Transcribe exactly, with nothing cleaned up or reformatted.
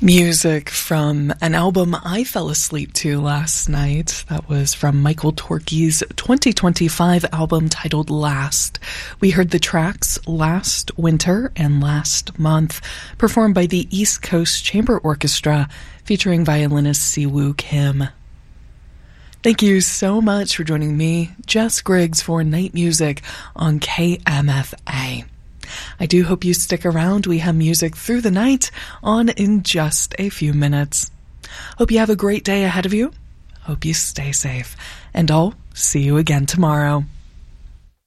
Music from an album I fell asleep to last night. That was from Michael Torke's twenty twenty-five album titled Last. We heard the tracks Last Winter and Last Month, performed by the East Coast Chamber Orchestra, featuring violinist Siwoo Kim. Thank you so much for joining me, Jess Griggs, for Night Music on K M F A. I do hope you stick around. We have music through the night on in just a few minutes. Hope you have a great day ahead of you. Hope you stay safe. And I'll see you again tomorrow.